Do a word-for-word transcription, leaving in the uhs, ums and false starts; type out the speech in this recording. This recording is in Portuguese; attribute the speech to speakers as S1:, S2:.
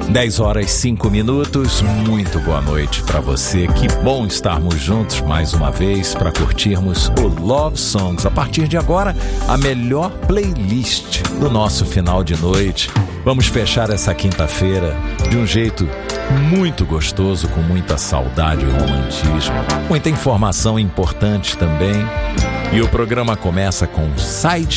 S1: dez horas, cinco minutos, muito boa noite para você. Que bom estarmos juntos mais uma vez para curtirmos o Love Songs. A partir de agora, a melhor playlist do nosso final de noite. Vamos fechar essa quinta-feira de um jeito muito gostoso, com muita saudade e romantismo, muita informação importante também. E o programa começa com Side